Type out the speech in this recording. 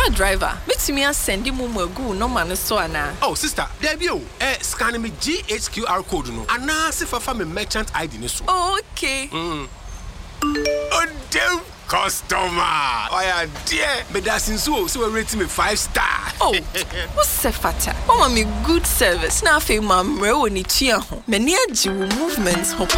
car driver, makes me send him go no man so ana. Oh, sister, there be scanning me GHQR code no. And now see for me merchant ID ni so. Oh, okay. Oh, damn customer. Oh, yeah, dear. But that's in so we rating me 5-star. Oh, what's the fata? Mama me good service. Now I feel my mre woni tua ho. Many aji movements ho